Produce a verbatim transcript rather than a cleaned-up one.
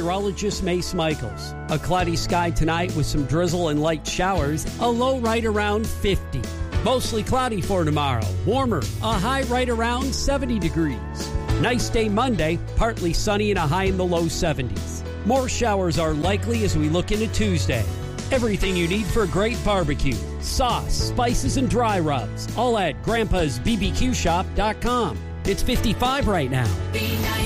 meteorologist Mace Michaels. A cloudy sky tonight with some drizzle and light showers, a low right around fifty. Mostly cloudy for tomorrow, warmer, a high right around seventy degrees. Nice day Monday, partly sunny and a high in the low seventies. More showers are likely as we look into Tuesday. Everything you need for a great barbecue. Sauce, spices, and dry rubs. All at grandpas b b q shop dot com. It's fifty-five right now.